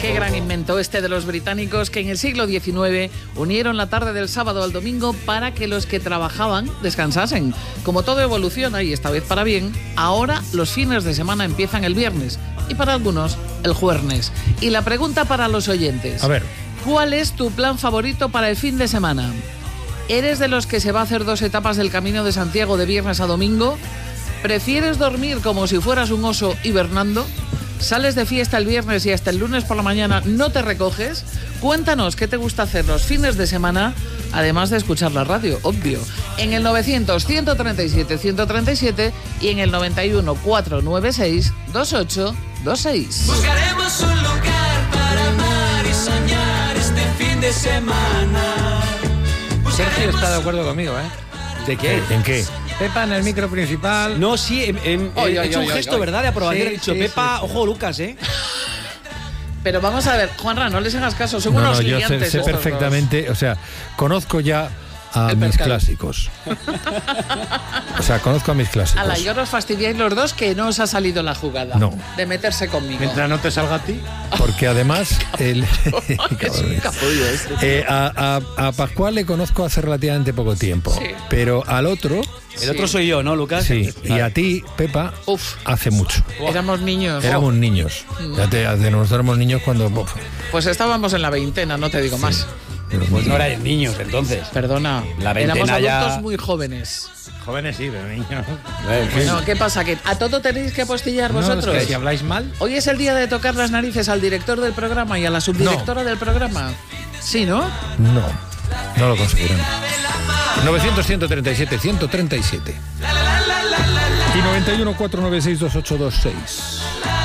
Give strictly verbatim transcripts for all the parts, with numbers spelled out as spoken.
Qué gran invento este de los británicos que en el siglo diecinueve unieron la tarde del sábado al domingo para que los que trabajaban descansasen. Como todo evoluciona, y esta vez para bien, ahora los fines de semana empiezan el viernes y para algunos el jueves. Y la pregunta para los oyentes. A ver. ¿Cuál es tu plan favorito para el fin de semana? ¿Eres de los que se va a hacer dos etapas del Camino de Santiago de viernes a domingo? ¿Prefieres dormir como si fueras un oso hibernando? ¿Sales de fiesta el viernes y hasta el lunes por la mañana no te recoges? Cuéntanos qué te gusta hacer los fines de semana, además de escuchar la radio, obvio. En el novecientos, ciento treinta y siete, ciento treinta y siete y en el noventa y uno, cuatrocientos noventa y seis, veintiocho veintiséis. Buscaremos un lugar para amar y soñar este fin de semana. Sergio está de acuerdo conmigo, ¿eh? ¿De qué? ¿En qué? Pepa en el micro principal. No, sí, en, en, Oy, he oy, hecho oy, un oy, gesto, oy. ¿verdad? De aprobación. Sí, He dicho, sí, Pepa, sí, sí. ojo, Lucas, ¿eh? Pero vamos a ver, Juanra, no les hagas caso, son No, unos no, yo sé, liantes sé estos perfectamente, o sea, conozco ya a El mis pescado. clásicos. O sea, conozco a mis dos. clásicos. Ala, y ahora os fastidiáis los dos que no os ha salido la jugada. No. De meterse conmigo. Mientras no te salga a ti. Porque además, el, Es un capullo este. eh, a, a- a Pascual le conozco hace relativamente poco tiempo, Sí. pero al otro, El otro soy yo, ¿no, Lucas? sí, y a ti, Pepa, Uf. hace mucho. Éramos niños. Éramos niños. Ya te, de nosotros éramos niños cuando... uf, Pues estábamos en la veintena, no te digo más. éramos Pues no niños. erais niños, entonces. Perdona. La veintena Éramos ya- adultos muy jóvenes. Jóvenes sí, pero niños. Bueno, ¿qué pasa? ¿Que a todo tenéis que apostillar No, es vosotros? que si habláis mal. Hoy es el día de tocar las narices al director del programa y a la subdirectora del programa. Sí, ¿no? No, no lo conseguirán. novecientos, ciento treinta y siete, ciento treinta y siete. Y noventa y uno, cuatrocientos noventa y seis, veintiocho veintiséis.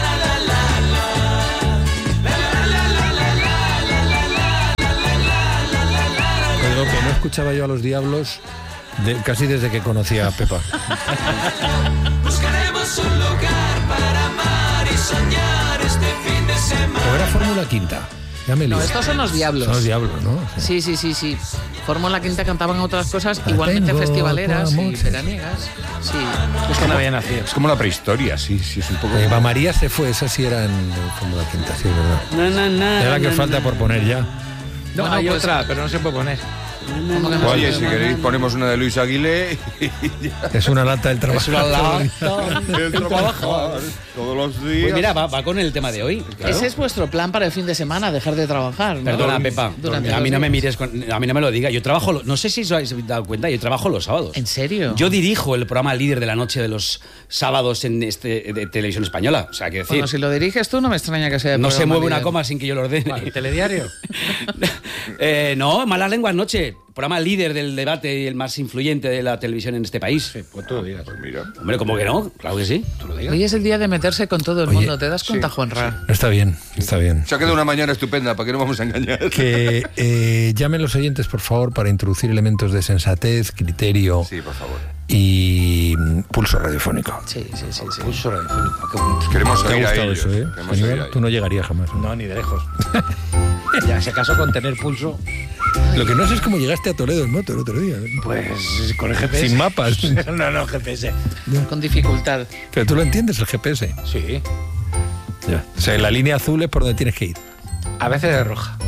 Digo que no escuchaba yo a los Diablos de- casi desde que conocía a Pepa. Buscaremos un lugar para amar y soñar este fin de semana. O era Fórmula Quinta. Ya me No, lío. estos son los Diablos. Son los Diablos, ¿no? Sí, sí, sí, sí. Fórmula Quinta cantaban otras cosas igualmente Tengo festivaleras tu y amor. veraniegas. Sí. Es que no había nacido. Es como la prehistoria, sí, sí, es un poco... Eva María se fue, esa sí era en en Fórmula Quinta, sí, es verdad. Na, na, na, Era que na, falta na. por poner ya. No, Bueno, hay pues- otra, pero no se puede poner. ¿Cómo que no Oye, se si puede? queréis ponemos una de Luis Aguilé y ya. Es una lata del trabajo. Es una lata. El trabajar todos los días. Pues mira, va, va con el tema de hoy. claro. Ese es vuestro plan para el fin de semana, dejar de trabajar, ¿no? Perdona, Pepa. Durante a mí los no me días. mires, con- a mí no me lo diga. Yo trabajo, lo- no sé si os habéis dado cuenta, yo trabajo los sábados. ¿En serio? Yo dirijo el programa líder de la noche de los sábados en este de televisión española. O sea, quiero decir, Bueno, si lo diriges tú, no me extraña que sea el no se programa mueve una líder. coma sin que yo lo ordene. ¿El telediario? Eh, no, Malas Lenguas Noche, programa líder del debate y el más influyente de la televisión en este país. Sí, pues tú lo digas. Pues mira, Hombre, ¿cómo que no? Claro que sí. Tú lo digas. Hoy es el día de meterse con todo el Oye, mundo. ¿Te das cuenta, Juanra? Está bien, está bien. se ha quedado una mañana estupenda, ¿para qué nos vamos a engañar? Que eh, llamen los oyentes, por favor, para introducir elementos de sensatez, criterio Sí, por favor. y mm, pulso radiofónico. Sí, sí, sí. sí. Pulso radiofónico, qué bonito. Queremos ¿Te ha oír a gustado ellos. eso, eh? Queremos oír a Aníbal? ellos. Tú no llegarías jamás. ¿no? No, ni de lejos. Ya, se casó con tener pulso. Lo que no sé es cómo llegaste a Toledo en moto el otro día. ¿eh? Pues con el G P S. Sin mapas. No, no, G P S. Con dificultad. Pero tú lo entiendes, el G P S. Sí. Ya. O sea, la línea azul es por donde tienes que ir. A veces es roja.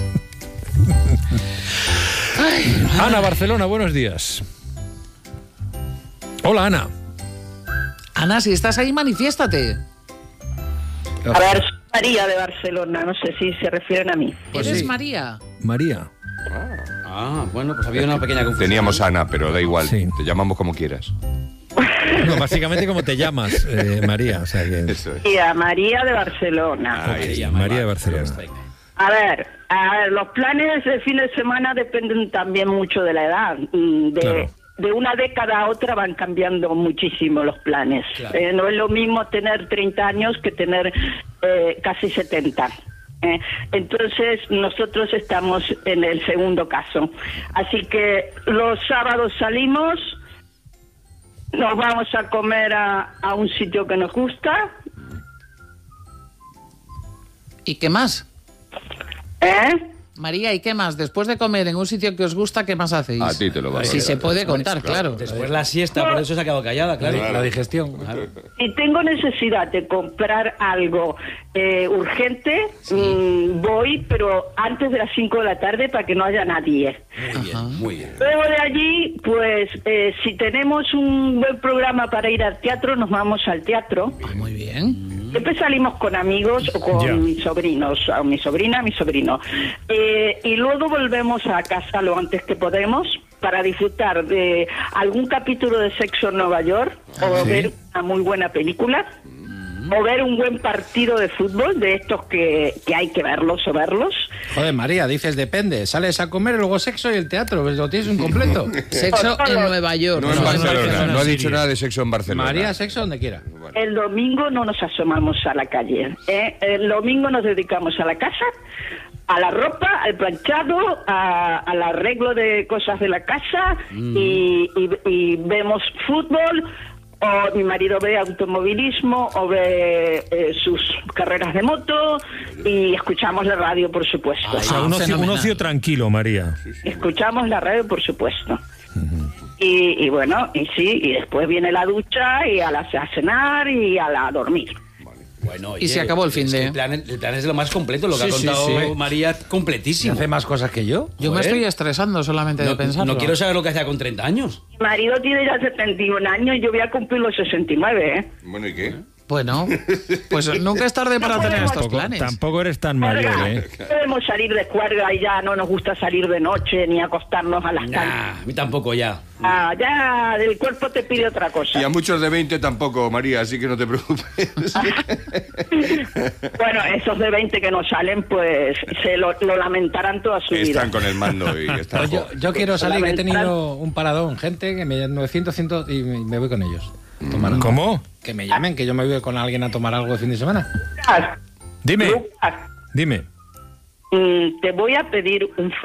Ana, Barcelona, buenos días. Hola, Ana. Ana, si estás ahí, manifiéstate. A ver, soy María de Barcelona, no sé si se refieren a mí. Pues ¿Eres sí. María? María. Ah, bueno, pues había una pequeña confusión. Teníamos a Ana, pero da igual, Sí. te llamamos como quieras. No, básicamente como te llamas, eh, María. O sea que... Eso es. María, María de Barcelona. Ahí Ok, está. María de Barcelona. A ver, a ver, los planes de fin de semana dependen también mucho de la edad. Mm, De, Claro. de una década a otra van cambiando muchísimo los planes. Claro. Eh, no es lo mismo tener treinta años que tener eh, casi setenta. Eh, entonces nosotros estamos en el segundo caso. Así que los sábados salimos, nos vamos a comer a, a un sitio que nos gusta. ¿Y qué más? ¿Eh? María, ¿y qué más? Después de comer en un sitio que os gusta, ¿qué más hacéis? A ti te lo va a Si valer. se puede contar, claro. Después la siesta, por eso se ha quedado callada, claro. La, la digestión. Si tengo necesidad de comprar algo eh, urgente, mm, voy, pero antes de las cinco de la tarde para que no haya nadie. Muy bien, muy bien. Luego de allí, pues, eh, si tenemos un buen programa para ir al teatro, nos vamos al teatro. Ah, muy bien. Siempre salimos con amigos o con Ya. mis sobrinos, a mi sobrina, a mi sobrino. Eh, y luego volvemos a casa lo antes que podemos para disfrutar de algún capítulo de Sexo en Nueva York o ¿sí? ver una muy buena película o ver un buen partido de fútbol de estos que, que hay que verlos o verlos. Joder, María, dices depende. Sales a comer y luego sexo y el teatro. Pues lo tienes un completo. Sexo en Nueva York. No en No, Barcelona, Barcelona, no ha Siria. dicho nada de sexo en Barcelona. María, sexo donde quiera. El domingo no nos asomamos a la calle. ¿eh? El domingo nos dedicamos a la casa, a la ropa, al planchado, a- al arreglo de cosas de la casa y, y- y vemos fútbol. O mi marido ve automovilismo o ve eh, sus carreras de moto y escuchamos la radio, por supuesto. O sea, un ocio, un fenomenal. ocio tranquilo, María. Escuchamos la radio, por supuesto. Y, y bueno, y sí, y después viene la ducha y a, la, a cenar y a la a dormir. Bueno, Y se acabó el fin es que de- El plan, el plan es lo más completo, lo que Sí, ha sí, contado sí. María, completísimo. Hace más cosas que yo. Yo me Joder. estoy estresando solamente de No, pensarlo. no quiero saber lo que hacía con treinta años. Mi marido tiene ya setenta y un años y yo voy a cumplir los sesenta y nueve, ¿eh? Bueno, ¿y qué? Bueno, pues nunca es tarde para No tener podemos- estos Tampoco, planes. tampoco eres tan mayor, ¿eh? No podemos salir de cuerda y ya no nos gusta salir de noche ni acostarnos a las Nah, tantas. a mí tampoco ya. Ah, ya el cuerpo te pide otra cosa. Y a muchos de veinte tampoco, María, así que no te preocupes. Bueno, esos de veinte que no salen, pues se lo, lo lamentarán toda su vida. Están con el mando y están... Pues yo, jo- yo quiero salir, que he Fundamental. tenido un paradón. Gente que me llaman novecientos, cien y me me voy con ellos. a tomar algo. ¿Cómo? Que me llamen, que yo me voy con alguien a tomar algo de fin de semana. Lucas, Dime, Lucas, dime. mm, te voy a pedir un